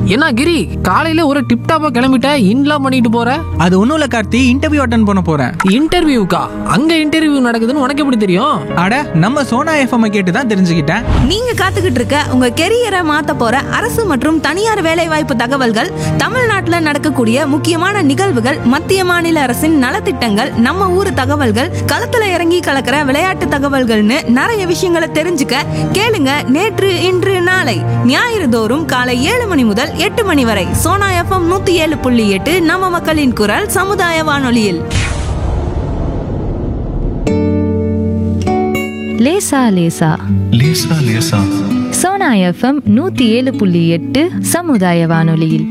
என்ன கிரி, காலையில ஒரு டிப் டாப்பா கிளம்பிட்ட, இன்லாம் பண்ணிட்டு போற? அது ஒன்றும் இல்லை கார்த்தி, இன்டர்வியூ அட்டன் பண்ண போகிறேன். இன்டர்வியூக்கா? அங்க இன்டர்வியூ நடக்குதுன்னு உனக்கு எப்படி தெரியும்? அட, நம்ம சோனா எஃப்எம் கேட்டு தான் தெரிஞ்சுக்கிட்டேன். நீங்க காத்துக்கிட்டு இருக்க உங்க கெரியரை மாத்த போற அரசு மற்றும் தனியார் வேலைவாய்ப்பு தகவல்கள், தமிழ்நாட்டுல நடக்கக்கூடிய முக்கியமான நிகழ்வுகள், மத்திய மாநில அரசின் நலத்திட்டங்கள், நம்ம ஊர் தகவல்கள், களத்துல இறங்கி கலக்கிற விளையாட்டு தகவல்கள்னு நிறைய விஷயங்களை தெரிஞ்சுக்க கேளுங்க. நேற்று இன்று நாளை ஞாயிறு தோறும் காலை 7 மணி முதல் 8 மணி வரை சோனா எஃப்எம் 107.8 நம்ம மக்களின் குரல் சமுதாய வானொலியில். லேசா லேசா லேசா லேசா சோனா எஃப்எம் 107.8 சமுதாய வானொலியில்.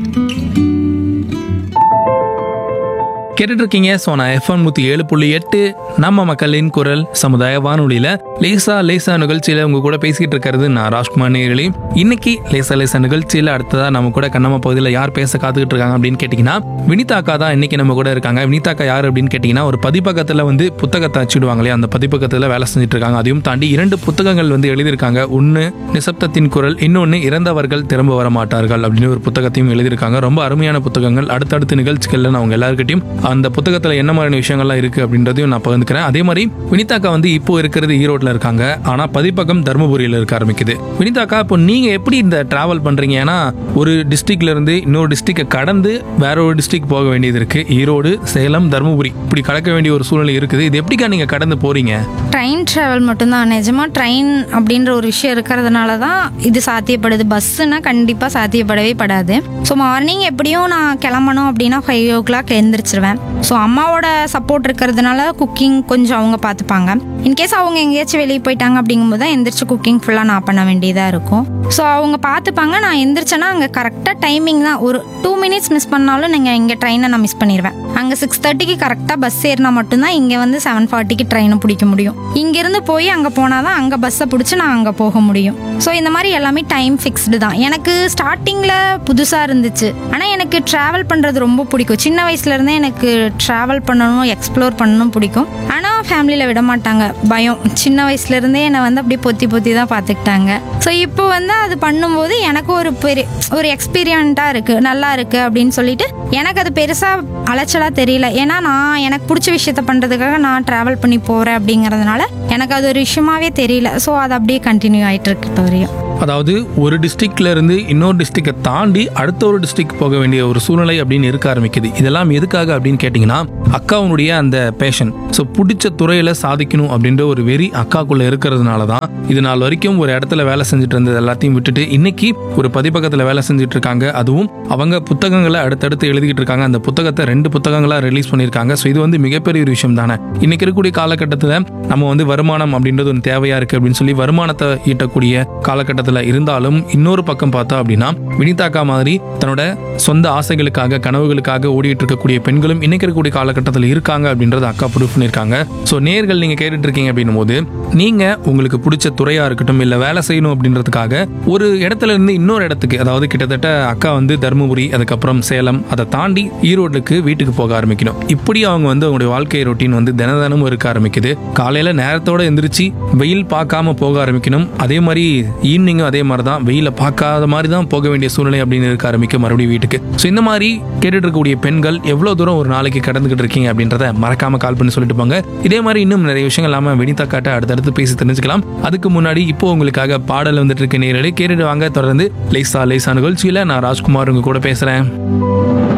கேட்டுட்டு இருக்கீங்க சோனா எஃப்எம் 107.8 நம்ம மக்களின் குரல் சமுதாய வானொலியில லேசா லேசா நிகழ்ச்சியில உங்க கூட பேசிக்கிட்டு இருக்கிறது நான் ராஜ்குமார் நேயர்களே. இன்னைக்கு லேசா லேசா நிகழ்ச்சியில அடுத்ததா நம்ம கூட கண்ணம்மா பகுதியில் யார் பேச காத்துக்கிட்டு இருக்காங்க அப்படின்னு கேட்டீங்கன்னா வினிதா அக்கா தான் இன்னைக்கு நம்ம கூட இருக்காங்க. வினிதா அக்கா யார் அப்படின்னு கேட்டீங்கன்னா, ஒரு பதிப்பகத்துல வந்து புத்தகத்தை அச்சிடுவாங்களே, அந்த பதிப்பகத்துல வேலை செஞ்சுட்டு இருக்காங்க. அதையும் தாண்டி 2 புத்தகங்கள் வந்து எழுதியிருக்காங்க. ஒன்னு நிசப்தத்தின் குரல், இன்னொன்னு இறந்தவர்கள் திரும்ப வர மாட்டார்கள் அப்படின்னு ஒரு புத்தகத்தையும் எழுதியிருக்காங்க. ரொம்ப அருமையான புத்தகங்கள். அடுத்தடுத்த நிகழ்ச்சிகள்ல நான் அவங்க எல்லாருக்கிட்டையும் அந்த புத்தகத்துல என்ன மாதிரியான விஷயங்கள்லாம் இருக்கு அப்படின்றதையும் நான் பகிர்ந்துக்கிறேன். அதே மாதிரி வினிதாக்கா வந்து இப்போ இருக்கிறது ஈரோட்ல இருக்காங்க, ஆனா பதிப்பகம் தர்மபுரியில இருக்க ஆரம்பிக்குது. வினிதாக்கா, இப்போ நீங்க எப்படி இந்த டிராவல் பண்றீங்க? ஏன்னா ஒரு டிஸ்ட்ரிக்ட்ல இருந்து இன்னொரு டிஸ்ட்ரிக்டை கடந்து வேற ஒரு டிஸ்ட்ரிக்ட் போக வேண்டியது இருக்கு. ஈரோடு, சேலம், தர்மபுரி இப்படி கடக்க வேண்டிய ஒரு சூழ்நிலை இருக்குது. இது எப்படிக்கா நீங்க கடந்து போறீங்க? ட்ரெயின் ட்ராவல் மட்டும்தான். நிஜமாக ட்ரெயின் அப்படின்ற ஒரு விஷயம் இருக்கிறதுனால தான் இது சாத்தியப்படுது. பஸ்ஸுன்னா கண்டிப்பாக சாத்தியப்படவே படாது. ஸோ மார்னிங் எப்படியும் நான் கிளம்பணும் அப்படின்னா 5 o'clock எழுந்திரிச்சிருவேன். ஸோ அம்மாவோட சப்போர்ட் இருக்கிறதுனால குக்கிங் கொஞ்சம் அவங்க பார்த்துப்பாங்க. இன்கேஸ் அவங்க எங்கேயாச்சும் வெளியே போயிட்டாங்க அப்படிங்கும்போது தான் எந்திரிச்சு குக்கிங் ஃபுல்லாக நான் பண்ண வேண்டியதாக இருக்கும். ஸோ அவங்க பார்த்துப்பாங்க. நான் எந்திரிச்சேன்னா அங்கே கரெக்டாக டைமிங் தான். ஒரு 2 minutes மிஸ் பண்ணாலும் நீங்கள் இங்கே ட்ரெயினை நான் மிஸ் பண்ணிடுவேன். அங்கே 6:30க்கு கரெக்டாக பஸ் ஏறினா மட்டும்தான் இங்கே வந்து 7:40க்கு ட்ரெயினை பிடிக்க முடியும். இங்கேருந்து போய் அங்கே போனால் தான் அங்கே பஸ்ஸை பிடிச்சி நான் அங்கே போக முடியும். ஸோ இந்த மாதிரி எல்லாமே டைம் ஃபிக்ஸ்டு தான். எனக்கு ஸ்டார்டிங்கில் புதுசாக இருந்துச்சு, ஆனால் எனக்கு ட்ராவல் பண்ணுறது ரொம்ப பிடிக்கும். சின்ன வயசுலேருந்தே எனக்கு ட்ராவல் பண்ணணும், எக்ஸ்ப்ளோர் பண்ணணும் பிடிக்கும். ஆனால் ஃபேமிலியில் விட மாட்டாங்க, பயம். சின்ன வயசுலேருந்தே என்னை வந்து அப்படியே பொத்தி பொத்தி தான் பார்த்துக்கிட்டாங்க. ஸோ இப்போ வந்து அது பண்ணும்போது எனக்கு ஒரு எக்ஸ்பீரியன்ட்டாக இருக்குது, நல்லா இருக்குது அப்படின்னு சொல்லிட்டு எனக்கு அது பெருசாக அலைச்சலாக தெரியல. ஏன்னா நான் எனக்கு பிடிச்ச விஷயத்த பண்ணுறதுக்காக நான் ட்ராவல் பண்ணி போகிறேன் அப்படிங்கிறதுனால எனக்கு அது ஒரு விஷயமாவே தெரியல. ஸோ அது அப்படியே கண்டினியூ ஆகிட்டு இருக்கு இப்போ வரையும். அதாவது ஒரு டிஸ்ட்ரிக்ட்ல இருந்து இன்னொரு டிஸ்ட்ரிக்டை தாண்டி அடுத்த ஒரு டிஸ்ட்ரிக்ட் போக வேண்டிய ஒரு சூழ்நிலை அப்படின்னு இருக்க ஆரம்பிக்குது. இதெல்லாம் எதுக்காக அப்படின்னு கேட்டிங்கன்னா, அக்காவுடைய அந்த பேஷன். ஸோ பிடிச்ச துறையில சாதிக்கணும் அப்படின்ற ஒரு வெறி அக்காக்குள்ள இருக்கிறதுனால தான் இது நாள் வரைக்கும் ஒரு இடத்துல வேலை செஞ்சுட்டு இருந்தது எல்லாத்தையும் விட்டுட்டு இன்னைக்கு ஒரு பதிப்பகத்தில் வேலை செஞ்சுட்டு இருக்காங்க. அதுவும் அவங்க புத்தகங்களை அடுத்தடுத்து எழுதிக்கிட்டு இருக்காங்க. அந்த புத்தகத்தை 2 புத்தகங்களா ரிலீஸ் பண்ணியிருக்காங்க. ஸோ இது வந்து மிகப்பெரிய ஒரு விஷயம் தானே. இன்னைக்கு இருக்கக்கூடிய காலகட்டத்தில் நம்ம வந்து வருமானம் அப்படின்றது ஒரு தேவையா இருக்கு அப்படின்னு சொல்லி வருமானத்தை ஈட்டக்கூடிய காலகட்டத்தில் இருந்தாலும் இன்னொரு பக்கம் பார்த்தா அப்படின்னா வினிதாக்கா மாதிரி தன்னோட சொந்த ஆசைகளுக்காக கனவுகளுக்காக ஓடிட்டு இருக்கக்கூடிய பெண்களும் இன்னைக்கு இருக்கக்கூடிய காலகட்டத்தில் இருக்காங்க அப்படின்றத அக்கா ப்ரூவ் பண்ணியிருக்காங்க. ஸோ நேர்கள் நீங்க கேட்டுட்டு இருக்கீங்க அப்படின்னும் போது நீங்க உங்களுக்கு பிடிச்ச துறையா இருக்கட்டும், இல்ல வேலை செய்யணும் அப்படின்றதுக்காக ஒரு இடத்துல இருந்து இன்னொரு இடத்துக்கு, அதாவது கிட்டத்தட்ட அக்கா வந்து தர்மபுரி, அதுக்கப்புறம் சேலம், அதை தாண்டி ஈரோடுக்கு வீட்டுக்கு போக ஆரம்பிக்கணும். இப்படி அவங்க வந்து அவங்களுடைய வாழ்க்கை ரொட்டீன் வந்து தினமும் இருக்க ஆரம்பிக்குது. காலையில நேரத்தோட எந்திரிச்சு வெயில் பார்க்காம போக ஆரம்பிக்கணும். அதே மாதிரி ஈவினிங்கும் அதே மாதிரி தான், வெயில பார்க்காத மாதிரி தான் போக வேண்டிய சூழ்நிலை அப்படின்னு இருக்க ஆரம்பிக்கும் மறுபடியும் வீட்டுக்கு. ஸோ இந்த மாதிரி கேட்டுட்டு இருக்கக்கூடிய பெண்கள் எவ்வளவு தூரம் ஒரு நாளைக்கு கடந்துகிட்டு இருக்கீங்க அப்படின்றத மறக்காம கால் பண்ணி சொல்லிட்டு போங்க. இதே மாதிரி இன்னும் நிறைய விஷயங்கள் இல்லாம வினிதா காட்ட அடுத்தடுத்து பேசி தெரிஞ்சுக்கலாம். அதுக்கு முன்னாடி இப்போ உங்களுக்காக பாடல் வந்துட்டு இருக்க நேரடி கேட்டுட்டு வாங்க. தொடர்ந்து லேசா லேசா நிகழ்ச்சியில நான் ராஜ்குமார் உங்க கூட பேசுறேன்.